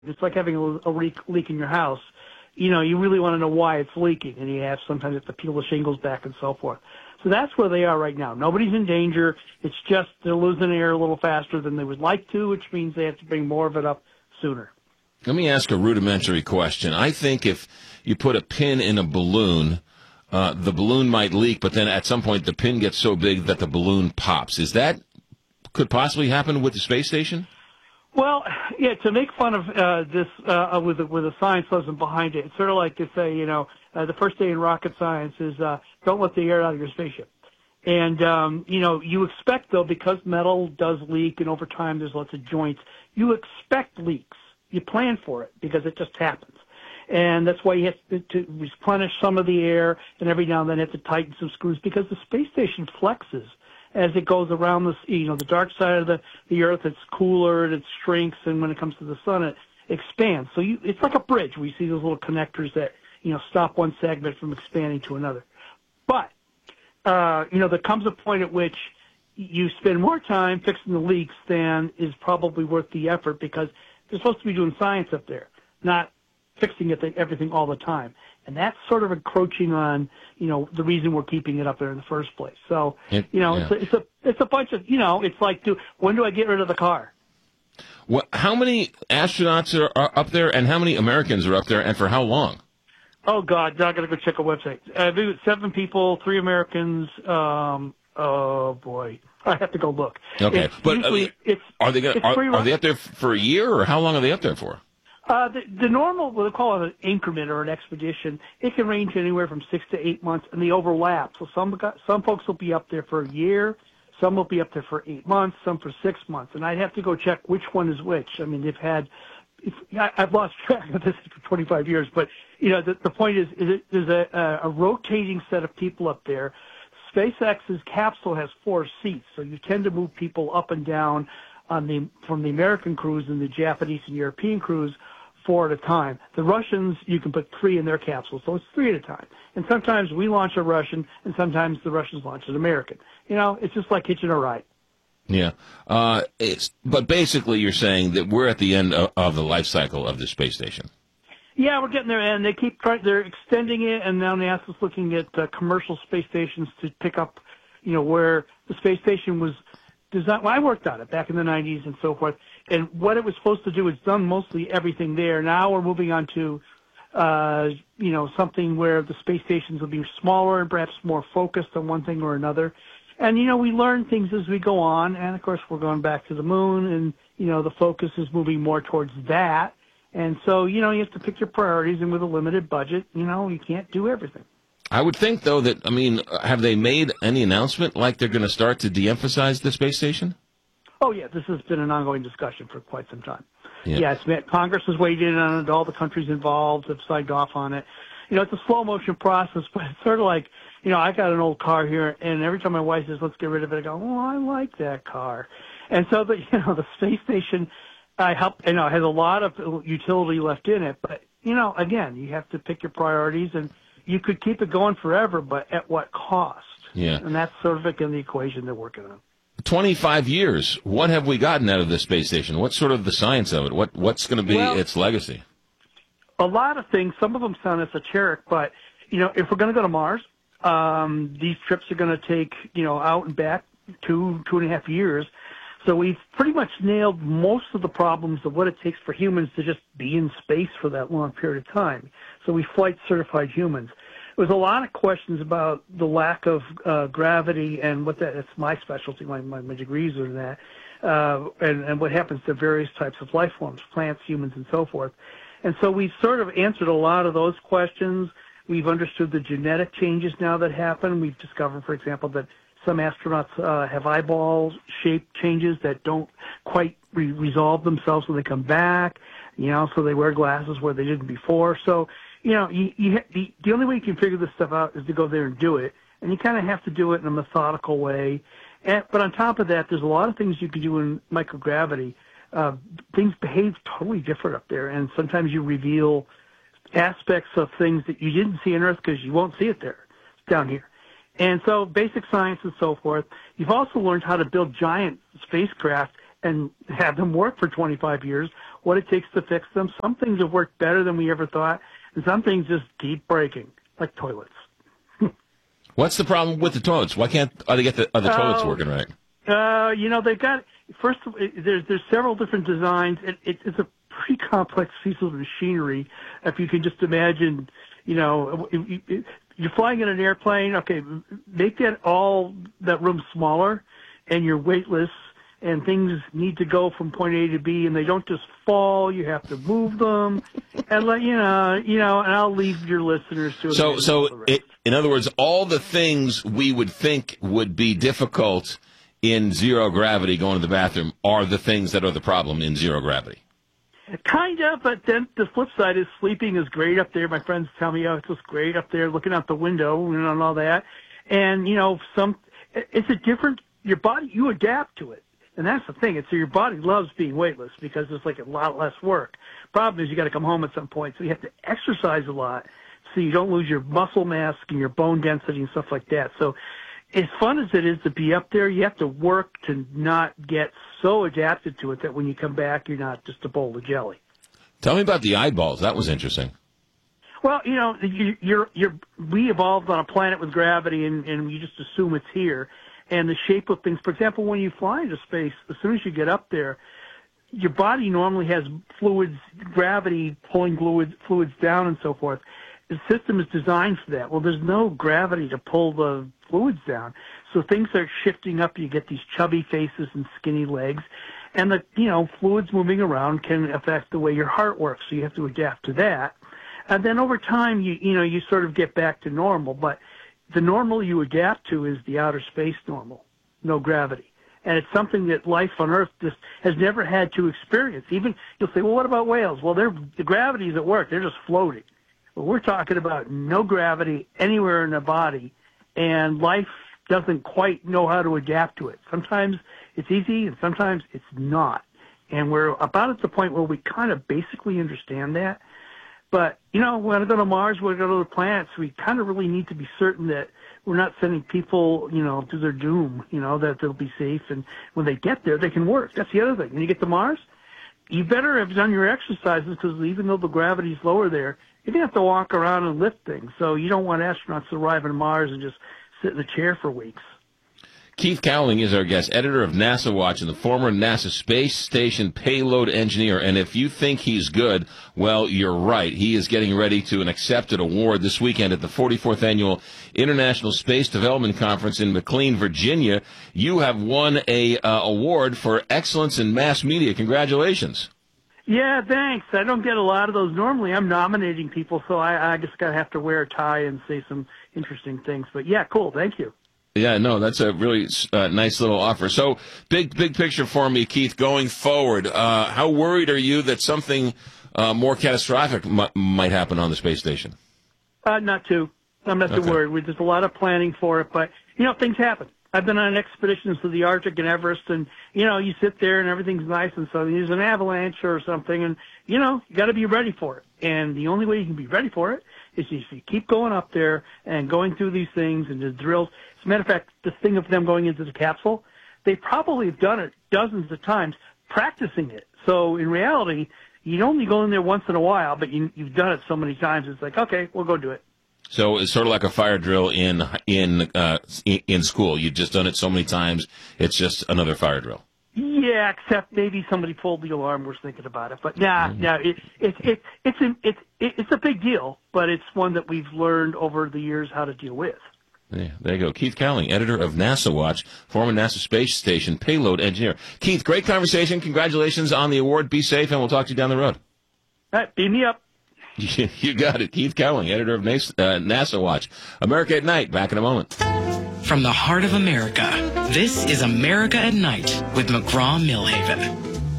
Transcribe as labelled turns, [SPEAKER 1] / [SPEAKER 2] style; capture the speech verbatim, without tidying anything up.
[SPEAKER 1] It's like having a, a leak, leak in your house. You know, you really want to know why it's leaking, and you have sometimes have to peel the shingles back and so forth. So that's where they are right now. Nobody's in danger. It's just they're losing air a little faster than they would like to, which means they have to bring more of it up sooner.
[SPEAKER 2] Let me ask a rudimentary question. I think if you put a pin in a balloon, uh, the balloon might leak, but then at some point the pin gets so big that the balloon pops. Is that could possibly happen with the space station?
[SPEAKER 1] Well, yeah, to make fun of uh, this uh, with, a, with a science lesson behind it, it's sort of like to say, you know, uh, the first day in rocket science is uh, don't let the air out of your spaceship. And, um, you know, you expect, though, because metal does leak and over time there's lots of joints, you expect leaks. You plan for it because it just happens. And that's why you have to, to replenish some of the air, and every now and then you have to tighten some screws because the space station flexes as it goes around the, you know, the dark side of the, the Earth. It's cooler and it shrinks, and when it comes to the sun, it expands. So you, it's like a bridge. We see those little connectors that, you know, stop one segment from expanding to another. But, uh, you know, there comes a point at which you spend more time fixing the leaks than is probably worth the effort because they're supposed to be doing science up there, not fixing it, everything all the time. And that's sort of encroaching on, you know, the reason we're keeping it up there in the first place. So,
[SPEAKER 2] it,
[SPEAKER 1] you know,
[SPEAKER 2] yeah.
[SPEAKER 1] it's, a, it's a it's a bunch of, you know, it's like, do, when do I get rid of the car?
[SPEAKER 2] What? How many astronauts are, are up there, and how many Americans are up there, and for how long?
[SPEAKER 1] Oh, God, I got to go check a website. I think it's seven people, three Americans. Um, oh, boy. I have to go look.
[SPEAKER 2] Okay.
[SPEAKER 1] It's
[SPEAKER 2] but
[SPEAKER 1] usually,
[SPEAKER 2] uh,
[SPEAKER 1] it's,
[SPEAKER 2] are they gonna,
[SPEAKER 1] it's
[SPEAKER 2] are, are they up there for a year, or how long are they up there for?
[SPEAKER 1] Uh, the, the normal, what they call it an increment or an expedition, it can range anywhere from six to eight months, and they overlap. So some some folks will be up there for a year, some will be up there for eight months, some for six months. And I'd have to go check which one is which. I mean, they've had, if, I, I've lost track of this for twenty-five years, but, you know, the, the point is, is it, there's a, a rotating set of people up there. SpaceX's capsule has four seats, so you tend to move people up and down on the from the American crews and the Japanese and European crews four at a time. The Russians, you can put three in their capsule, so it's three at a time. And sometimes we launch a Russian, and sometimes the Russians launch an American. You know, it's just like hitching a ride.
[SPEAKER 2] Yeah. Uh, it's, but basically you're saying that we're at the end of, of the life cycle of the space station.
[SPEAKER 1] Yeah, we're getting there, and they keep trying, they're extending it, and now NASA's looking at uh, commercial space stations to pick up, you know, where the space station was designed. Well, I worked on it back in the nineties and so forth, and what it was supposed to do is done mostly everything there. Now we're moving on to, uh, you know, something where the space stations will be smaller and perhaps more focused on one thing or another. And, you know, we learn things as we go on, and, of course, we're going back to the moon, and, you know, the focus is moving more towards that. And so, you know, you have to pick your priorities, and with a limited budget, you know, you can't do everything.
[SPEAKER 2] I would think, though, that, I mean, have they made any announcement like they're going to start to de-emphasize the space station?
[SPEAKER 1] Oh, yeah, this has been an ongoing discussion for quite some time.
[SPEAKER 2] Yeah,
[SPEAKER 1] yeah it's, Congress has weighed in on it. All the countries involved have signed off on it. You know, it's a slow-motion process, but it's sort of like, you know, I got an old car here, and every time my wife says, let's get rid of it, I go, oh, I like that car. And so, the, you know, the space station, I help, you know, has a lot of utility left in it, but, you know, again, you have to pick your priorities, and you could keep it going forever, but at what cost?
[SPEAKER 2] Yeah.
[SPEAKER 1] And that's sort of again the equation they're working on.
[SPEAKER 2] twenty-five years. What have we gotten out of this space station? What's sort of the science of it? What What's going to be
[SPEAKER 1] well,
[SPEAKER 2] its legacy?
[SPEAKER 1] A lot of things. Some of them sound esoteric, but, you know, if we're going to go to Mars, um, these trips are going to take, you know, out and back two, two and a half years. So we've pretty much nailed most of the problems of what it takes for humans to just be in space for that long period of time. So we flight certified humans. There was a lot of questions about the lack of uh, gravity and what that, it's my specialty, my, my, my degrees are in that, uh, and, and what happens to various types of life forms, plants, humans, and so forth. And so we've sort of answered a lot of those questions. We've understood the genetic changes now that happen. We've discovered, for example, that some astronauts uh, have eyeball shape changes that don't quite re- resolve themselves when they come back, you know, so they wear glasses where they didn't before. So, you know, you, you, the, the only way you can figure this stuff out is to go there and do it, and you kind of have to do it in a methodical way. And, but on top of that, there's a lot of things you can do in microgravity. Uh, things behave totally different up there, and sometimes you reveal aspects of things that you didn't see on Earth because you won't see it there, down here. And so basic science and so forth. You've also learned how to build giant spacecraft and have them work for twenty-five years, what it takes to fix them. Some things have worked better than we ever thought, and some things just keep breaking, like toilets.
[SPEAKER 2] What's the problem with the toilets? Why can't are they get the are the toilets uh, working right?
[SPEAKER 1] Uh, you know, they've got first. There's there's several different designs. It, it, it's a pretty complex piece of machinery. If you can just imagine, you know, if, if you're flying in an airplane. Okay, make that all that room smaller, and you're weightless. And things need to go from point A to B, and they don't just fall. You have to move them, and let you know, you know. And I'll leave your listeners to.
[SPEAKER 2] So, so it, in other words, all the things we would think would be difficult in zero gravity, going to the bathroom, are the things that are the problem in zero gravity.
[SPEAKER 1] Kind of, but then the flip side is sleeping is great up there. My friends tell me, oh, it's just great up there, looking out the window and all that. And you know, some it's a different. Your body, you adapt to it. And that's the thing. It's so your body loves being weightless because it's like a lot less work. Problem is you got to come home at some point, so you have to exercise a lot so you don't lose your muscle mass and your bone density and stuff like that. So as fun as it is to be up there, you have to work to not get so adapted to it that when you come back, you're not just a bowl of jelly.
[SPEAKER 2] Tell me about the eyeballs. That was interesting.
[SPEAKER 1] Well, you know, you're, you're, we evolved on a planet with gravity, and, and you just assume it's here. And the shape of things, for example, when you fly into space, as soon as you get up there, your body normally has fluids, gravity pulling fluids, fluids down and so forth. The system is designed for that. Well, there's no gravity to pull the fluids down. So things are shifting up. You get these chubby faces and skinny legs. And the, you know, fluids moving around can affect the way your heart works. So you have to adapt to that. And then over time, you, you know, you sort of get back to normal. But the normal you adapt to is the outer space normal, no gravity. And it's something that life on Earth just has never had to experience. Even, you'll say, well, what about whales? Well, they're, the gravity's at work. They're just floating. But we're talking about no gravity anywhere in the body, and life doesn't quite know how to adapt to it. Sometimes it's easy, and sometimes it's not. And we're about at the point where we kind of basically understand that. But, you know, when I go to Mars, when I go to the planets, we kind of really need to be certain that we're not sending people, you know, to their doom, you know, that they'll be safe. And when they get there, they can work. That's the other thing. When you get to Mars, you better have done your exercises because even though the gravity's lower there, you're going to have to walk around and lift things. So you don't want astronauts to arrive on Mars and just sit in a chair for weeks.
[SPEAKER 2] Keith Cowling is our guest, editor of NASA Watch and the former NASA Space Station payload engineer. And if you think he's good, well, you're right. He is getting ready to accept an award this weekend at the forty-fourth Annual International Space Development Conference in McLean, Virginia. You have won a uh, award for excellence in mass media. Congratulations.
[SPEAKER 1] Yeah, thanks. I don't get a lot of those normally. I'm nominating people, so I, I just got to have to wear a tie and say some interesting things. But, yeah, cool. Thank you.
[SPEAKER 2] Yeah, no, that's a really uh, nice little offer. So, big, big picture for me, Keith, going forward. Uh, how worried are you that something uh, more catastrophic m- might happen on the space station?
[SPEAKER 1] Uh, not too. I'm not
[SPEAKER 2] okay.
[SPEAKER 1] too worried. There's a lot of planning for it, but, you know, things happen. I've been on expeditions to the Arctic and Everest, and, you know, you sit there and everything's nice, and so there's an avalanche or something, and, you know, you got to be ready for it. And the only way you can be ready for it is if you keep going up there and going through these things and the drills. As a matter of fact, the thing of them going into the capsule, they probably have done it dozens of times, practicing it. So in reality, you only go in there once in a while, but you, you've done it so many times, it's like, okay, we'll go do it.
[SPEAKER 2] So it's sort of like a fire drill in in uh, in school. You've just done it so many times, it's just another fire drill.
[SPEAKER 1] Yeah, except maybe somebody pulled the alarm was thinking about it. But nah, mm-hmm. nah, it, it, it, it's, a, it's, it's a big deal, but it's one that we've learned over the years how to deal with.
[SPEAKER 2] Yeah, there you go. Keith Cowling, editor of NASA Watch, former NASA Space Station payload engineer. Keith, great conversation. Congratulations on the award. Be safe, and we'll talk to you down the road.
[SPEAKER 1] All right, beam me up.
[SPEAKER 2] You got it. Keith Cowling, editor of NASA Watch. America at Night. Back in a moment.
[SPEAKER 3] From the heart of America, this is America at Night with McGraw-Milhaven.